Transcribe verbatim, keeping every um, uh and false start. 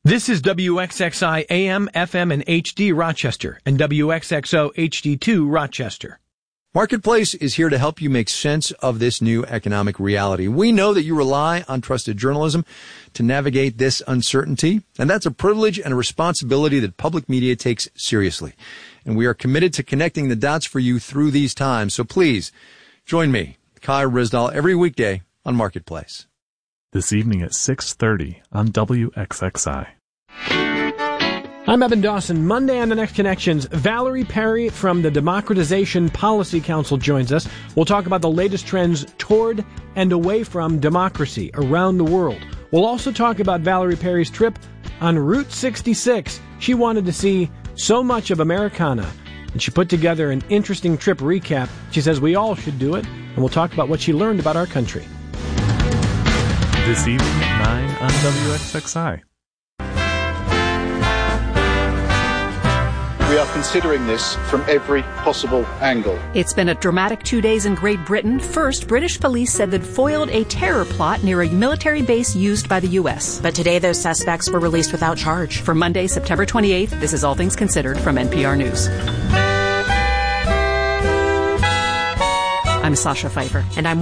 This is W X X I A M, F M, and H D Rochester, and W X X O H D two Rochester. Marketplace is here to help you make sense of this new economic reality. We know that you rely on trusted journalism to navigate this uncertainty, and that's a privilege and a responsibility that public media takes seriously. And we are committed to connecting the dots for you through these times. So please join me, Kai Ryssdal, every weekday on Marketplace. This evening at six thirty on W X X I. I'm Evan Dawson. Monday on The Next Connections, Valerie Perry from the Democratization Policy Council joins us. We'll talk about the latest trends toward and away from democracy around the world. We'll also talk about Valerie Perry's trip on Route sixty-six. She wanted to see so much of Americana, and she put together an interesting trip recap. She says we all should do it, and we'll talk about what she learned about our country. This evening at nine on W X X I. We are considering this from every possible angle. It's been a dramatic two days in Great Britain. First, British police said they'd foiled a terror plot near a military base used by the U S. But today those suspects were released without charge. For Monday, September twenty-eighth, this is All Things Considered from N P R News. I'm Sasha Pfeiffer. And I'm